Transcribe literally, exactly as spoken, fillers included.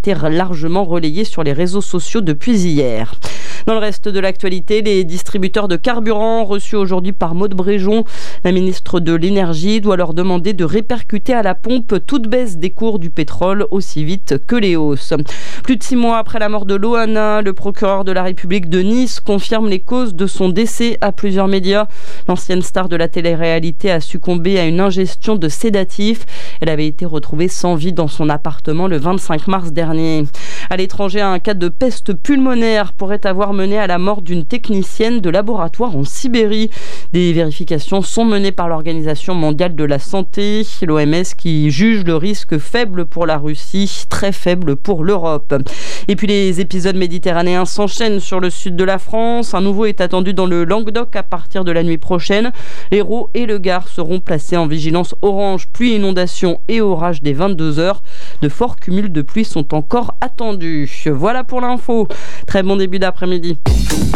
été largement relayée sur les réseaux sociaux depuis hier. Dans le reste de l'actualité, les distributeurs de carburant reçus aujourd'hui par Maud Bréjon, la ministre de l'Énergie, doit leur demander de répercuter à la pompe toute baisse des cours du pétrole aussi vite que les hausses. Plus de six mois après la mort de Loana, le procureur de la République de Nice confirme les causes de son décès à plusieurs médias. L'ancienne star de la télé-réalité a succombé à une ingestion de sédatifs. Elle avait été retrouvée sans vie dans son appartement le vingt-cinq mars dernier. À l'étranger, un cas de peste pulmonaire pourrait avoir mené à la mort d'une technicienne de laboratoire en Sibérie. Des vérifications sont menées par l'Organisation mondiale de la santé, l'O M S, qui juge le risque faible pour la Russie, très faible pour l'Europe. Et puis les épisodes méditerranéens s'enchaînent sur le sud de la France. Un nouveau est attendu dans le Languedoc à partir de la nuit prochaine. L'Hérault et le Gard seront placés en vigilance orange, pluie, inondation et orage dès vingt-deux heures. De forts cumuls de pluie sont encore attendus. Voilà pour l'info. Très bon début d'après-midi.